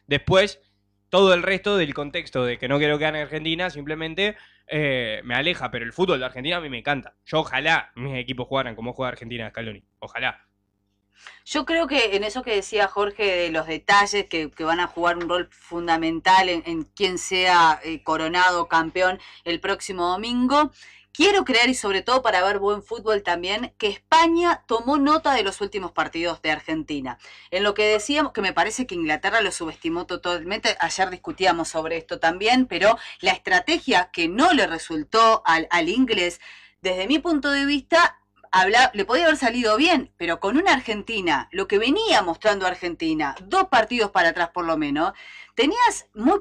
Después, todo el resto del contexto de que no quiero que gane Argentina, simplemente me aleja. Pero el fútbol de Argentina a mí me encanta. Yo ojalá mis equipos jugaran como juega Argentina, Scaloni. Ojalá. Yo creo que en eso que decía Jorge de los detalles que van a jugar un rol fundamental en quién sea coronado campeón el próximo domingo, quiero creer, y sobre todo para ver buen fútbol también, que España tomó nota de los últimos partidos de Argentina. En lo que decíamos, que me parece que Inglaterra lo subestimó totalmente, ayer discutíamos sobre esto también, pero la estrategia que no le resultó al inglés, desde mi punto de vista, le podía haber salido bien, pero con una Argentina, lo que venía mostrando Argentina, 2 partidos para atrás por lo menos, tenías muy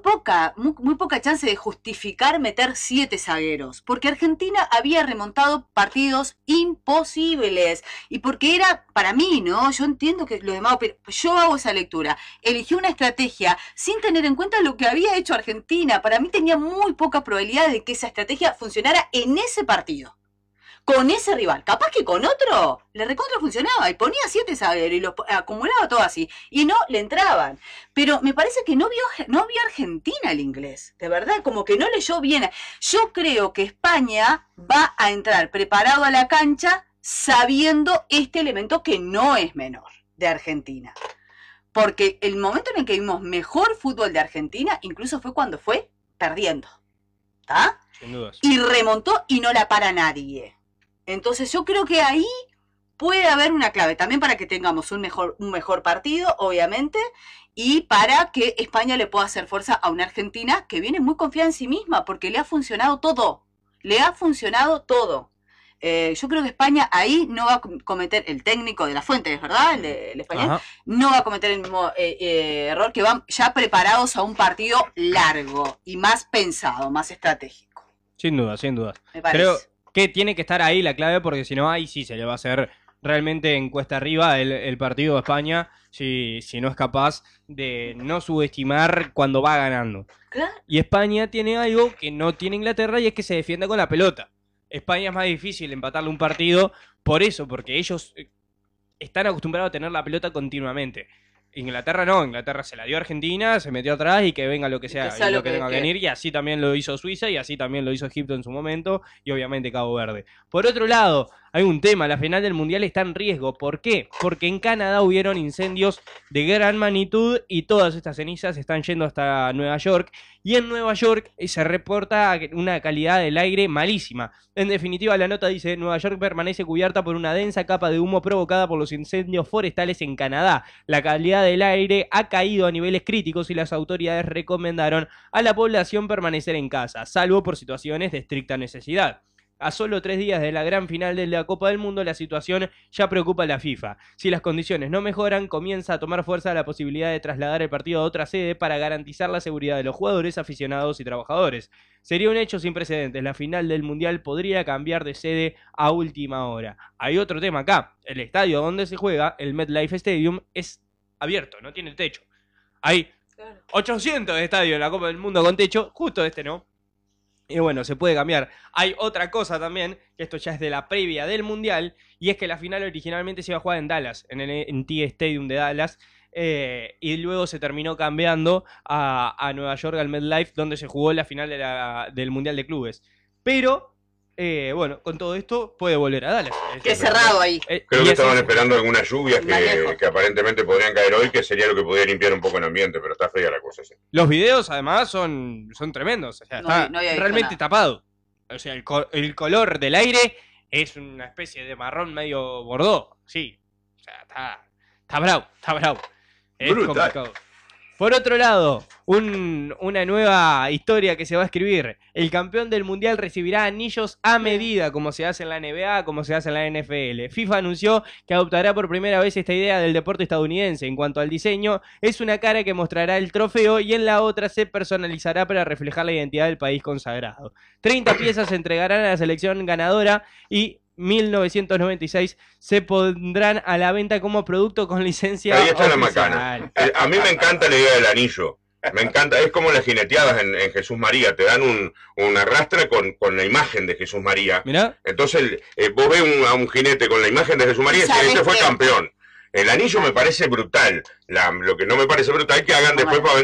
poca chance de justificar meter 7 zagueros, porque Argentina había remontado partidos imposibles, y porque era, para mí, ¿no? Yo entiendo que los demás, pero yo hago esa lectura, eligió una estrategia sin tener en cuenta lo que había hecho Argentina. Para mí tenía muy poca probabilidad de que esa estrategia funcionara en ese partido, con ese rival. Capaz que con otro le recontra funcionaba y ponía 7 zagueros y los acumulaba todo así y no le entraban. Pero me parece que no vio Argentina el inglés, de verdad, como que no leyó bien. Yo creo que España va a entrar preparado a la cancha sabiendo este elemento que no es menor de Argentina. Porque el momento en el que vimos mejor fútbol de Argentina incluso fue cuando fue perdiendo, ¿está? Sin dudas. Y remontó y no la para nadie. Entonces yo creo que ahí puede haber una clave, también para que tengamos un mejor partido, obviamente, y para que España le pueda hacer fuerza a una Argentina que viene muy confiada en sí misma, porque le ha funcionado todo. Le ha funcionado todo. Yo creo que España ahí no va a cometer, el técnico de la Fuente, ¿es verdad? El español, Ajá. no va a cometer el mismo error, que van ya preparados a un partido largo y más pensado, más estratégico. Sin duda, sin duda. Me parece. Creo que tiene que estar ahí la clave, porque si no, ahí sí se le va a hacer realmente en cuesta arriba el partido a España, si no es capaz de no subestimar cuando va ganando. Claro. Y España tiene algo que no tiene Inglaterra, y es que se defienda con la pelota. España es más difícil empatarle un partido por eso, porque ellos están acostumbrados a tener la pelota continuamente. Inglaterra no, Inglaterra se la dio a Argentina, se metió atrás y que venga lo que sea, y lo que tenga que venir, y así también lo hizo Suiza, y así también lo hizo Egipto en su momento, y obviamente Cabo Verde. Por otro lado, hay un tema, la final del Mundial está en riesgo. ¿Por qué? Porque en Canadá hubieron incendios de gran magnitud y todas estas cenizas están yendo hasta Nueva York, y en Nueva York se reporta una calidad del aire malísima. En definitiva, la nota dice: Nueva York permanece cubierta por una densa capa de humo provocada por los incendios forestales en Canadá. La calidad del aire ha caído a niveles críticos y las autoridades recomendaron a la población permanecer en casa, salvo por situaciones de estricta necesidad. A solo 3 días de la gran final de la Copa del Mundo, la situación ya preocupa a la FIFA. Si las condiciones no mejoran, comienza a tomar fuerza la posibilidad de trasladar el partido a otra sede para garantizar la seguridad de los jugadores, aficionados y trabajadores. Sería un hecho sin precedentes. La final del Mundial podría cambiar de sede a última hora. Hay otro tema acá. El estadio donde se juega, el MetLife Stadium, es abierto, no tiene techo. Hay 800 estadios en la Copa del Mundo con techo, justo este no. Y bueno, se puede cambiar. Hay otra cosa también, que esto ya es de la previa del Mundial, y es que la final originalmente se iba a jugar en Dallas, en el NT Stadium de Dallas, y luego se terminó cambiando a Nueva York, al MetLife, donde se jugó la final del Mundial de Clubes. Pero, bueno, con todo esto puede volver a Dallas. Que cerrado ahí. Creo que estaban esperando algunas lluvias que aparentemente podrían caer hoy, que sería lo que podría limpiar un poco el ambiente, pero está fea la cosa. Sí. Los videos, además, son tremendos. O sea, está realmente tapado. O sea, el color del aire es una especie de marrón medio bordó. Sí. O sea, está bravo, está bravo. Es brutal. Complicado. Por otro lado, una nueva historia que se va a escribir. El campeón del Mundial recibirá anillos a medida, como se hace en la NBA, como se hace en la NFL. FIFA anunció que adoptará por primera vez esta idea del deporte estadounidense. En cuanto al diseño, es una cara que mostrará el trofeo y en la otra se personalizará para reflejar la identidad del país consagrado. 30 piezas se entregarán a la selección ganadora y 1996 se pondrán a la venta como producto con licencia ahí está oficial. La macana. A mí me encanta la idea del anillo. Me encanta, es como las jineteadas en Jesús María, te dan un arrastre con la imagen de Jesús María. Mirá. Entonces vos ves a un jinete con la imagen de Jesús María y ese fue campeón. El anillo me parece brutal. Lo que no me parece brutal es que hagan después para